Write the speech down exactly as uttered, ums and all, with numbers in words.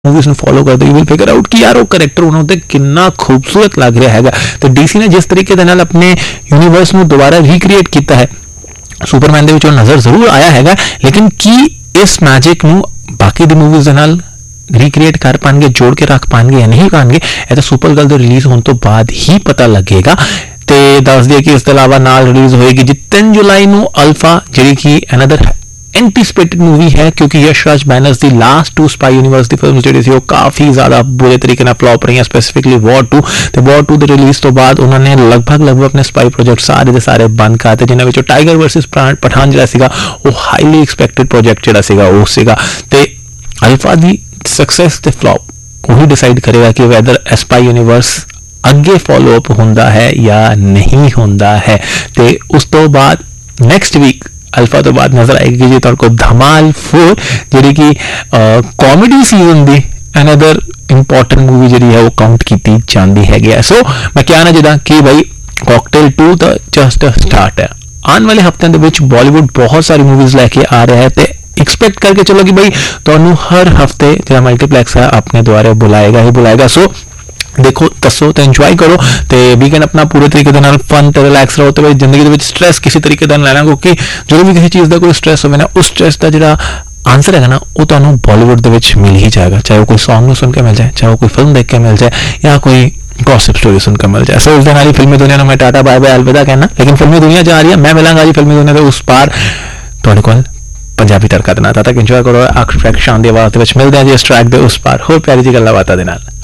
Movies ਨੂੰ follow ਕਰਦੇ you will figure out ਕਿ ਯਾਰ ਉਹ ਕਰੈਕਟਰ ਉਹਨਾਂ ਉੱਤੇ ਕਿੰਨਾ ਖੂਬਸੂਰਤ ਲੱਗ ਰਿਹਾ ਹੈਗਾ। ਤੇ ਡੀਸੀ ਨੇ ਜਿਸ ਤਰੀਕੇ ਦੇ ਨਾਲ ਆਪਣੇ ਯੂਨੀਵਰਸ ਨੂੰ ਦੁਬਾਰਾ ਰੀਕ੍ਰੀਏਟ ਕੀਤਾ ਹੈ, ਸੁਪਰਮੈਨ ਦੇ ਵਿੱਚ ਉਹ ਨਜ਼ਰ ਜ਼ਰੂਰ ਆਇਆ ਹੈਗਾ, ਲੇਕਿਨ ਕੀ ਇਸ ਮੈਜਿਕ ਨੂੰ ਬਾਕੀ ਦੀ ਮੂਵੀਜ਼ ਦੇ ਨਾਲ ਰੀਕ੍ਰੀਏਟ ਕਰ ਪਾਣਗੇ, ਜੋੜ ਕੇ ਰੱਖ ਪਾਣਗੇ ਜਾਂ ਨਹੀਂ ਪਾਣਗੇ, ਇਹ ਤਾਂ ਸੁਪਰ ਗਰਲ ਦੇ ਰਿਲੀਜ਼ ਹੋਣ ਤੋਂ ਬਾਅਦ ਹੀ ਪਤਾ ਲੱਗੇਗਾ। ਤੇ ਦੱਸ ਦਈਏ ਕਿ ਇਸ ਤੋਂ ਇਲਾਵਾ ਨਾਲ ਰਿਲੀਜ਼ ਹੋਏਗੀ ਜੀ ਤਿੰਨ ਜੁਲਾਈ ਨੂੰ ਅਲਫਾ, ਜਿਹੜੀ ਕਿ ਅਨਦਰ ਐਂਟੀਸਪੇਟਡ मूवी है क्योंकि यशराज बैनर्स की लास्ट टू स्पाई यूनिवर्स की फिल्म जी काफ़ी ज़्यादा बुरे तरीके से फ्लॉप रही हैं, स्पेसिफिकली वॉर टू। तो वॉर टू के रिलीज़ तो बाद उन्होंने लगभग लगभग अपने स्पाई प्रोजेक्ट सारे के सारे बंद करते, जिन्होंने टाइगर वर्सिस पठान जो सीगा वो हाईली एक्सपैक्टेड प्रोजेक्ट जो सीगा वो सीगा। ते अल्फा की सक्सैस ते फ्लॉप वही डिसाइड करेगा कि वैदर स्पाई यूनिवर्स अगे फॉलो अप होंदा है या नहीं होंदा है। ते उस तो बाद नैक्सट वीक अल्फा तो बाद नजर आएगी जी तुहाडे कोल धमाल फोर, जिहड़ी कि comedy season the another important movie जिहड़ी है वो काउंट की जाती है। सो मैं क्या ना जिदा कि भाई कॉकटेल टू तो जस्ट स्टार्ट है, आने वाले हफ्तों के विच बॉलीवुड बहुत सारी मूवीज़ लैके आ रहा है। तो एक्सपैक्ट करके चलो कि भाई तुहानूं हर हफ्ते जो मल्टीप्लैक्स है अपने द्वारे बुलाएगा ही बुलाएगा। सो देखो दसो तो इंजॉय करो, तो वीकेंड अपना पूरे तरीके नाल फन तो रिलैक्स रहो। तो भाई जिंदगी के स्ट्रैस किसी तरीके का लेना, क्योंकि जो भी किसी चीज़ का कोई स्ट्रैस हो ना, उस स्ट्रैस का जो आंसर है ना वो तुहानूं बॉलीवुड दे विच मिल ही जाएगा, चाहे वो कोई सॉन्ग सुन के मिल जाए, चाहे वो कोई फिल्म देख के मिल जाए, या कोई गॉसिप स्टोरी सुन के मिल जाए। सो उस दिन वाली फिल्मी दुनिया में मैं टाटा बाय बाय अलविदा कहना, लेकिन फिल्मी दुनिया जा रही है, मैं मिलांगा जी फिल्मी दुनिया के उस पार तुहाडे कोल पंजाबी तड़का देना। तद तक इंजॉय करो। आखिर ट्रैक शान दी आवाज़ दे विच मिलदे हैं जी इस ट्रैक दे उस पार होर प्यारी जी गल्लां बातां दे नाल।